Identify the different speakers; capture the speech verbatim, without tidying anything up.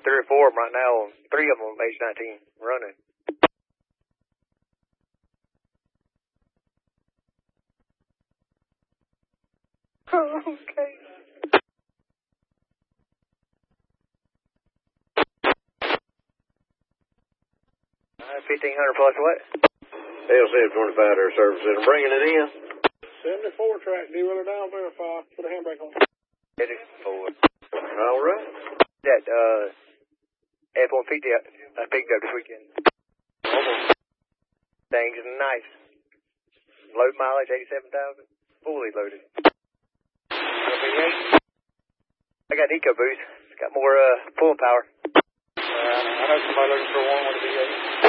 Speaker 1: three or four of them right now. Three of them on age nineteen running. Okay. fifteen hundred plus what?
Speaker 2: L C F twenty-five there services. I'm bringing it in.
Speaker 3: seventy-four track, D-Wheeler down, verify. Put a handbrake on.
Speaker 1: seventy-four.
Speaker 2: All right.
Speaker 1: That, uh, F one fifty I picked up this weekend. Things nice. Load mileage, eighty-seven thousand. Fully loaded. I got EcoBoost. It's got more, uh, pulling power.
Speaker 3: Uh, I know somebody looking for one with a V eight.